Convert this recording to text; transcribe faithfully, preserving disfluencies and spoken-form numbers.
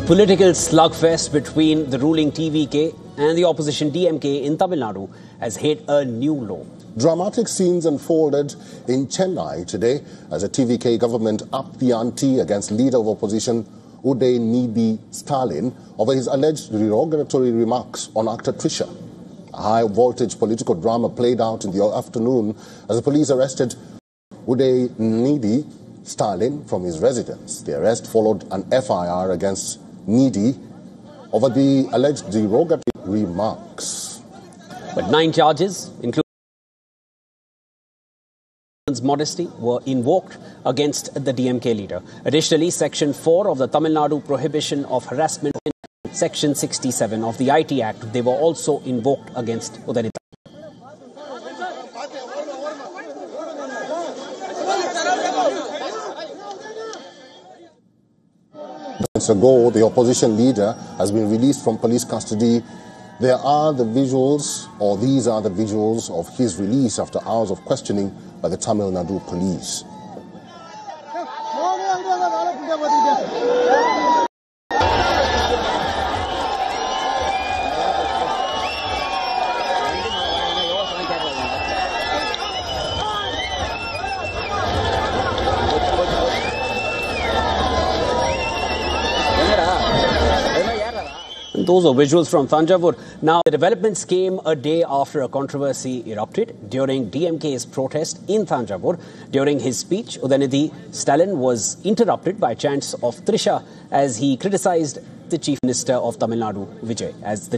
political slugfest between the ruling T V K and the opposition D M K in Tamil Nadu has hit a new low. Dramatic scenes unfolded in Chennai today as the T V K government upped the ante against leader of opposition Udayanidhi Stalin over his alleged derogatory remarks on actor Trisha. A high-voltage political drama played out in the afternoon as the police arrested Udayanidhi Stalin from his residence. The arrest followed an F I R against Nidhi over the alleged derogatory remarks. But nine charges, including modesty, were invoked against the D M K leader. Additionally, Section four of the Tamil Nadu Prohibition of Harassment and Section sixty-seven of the I T Act, they were also invoked against Udayanidhi. Months ago, the opposition leader has been released from police custody. There are the visuals, or these are the visuals of his release after hours of questioning by the Tamil Nadu police. Those are visuals from Thanjavur. Now, the developments came a day after a controversy erupted during D M K's protest in Thanjavur. During his speech, Udayanidhi Stalin was interrupted by chants of Trisha as he criticized the Chief Minister of Tamil Nadu, Vijay, as the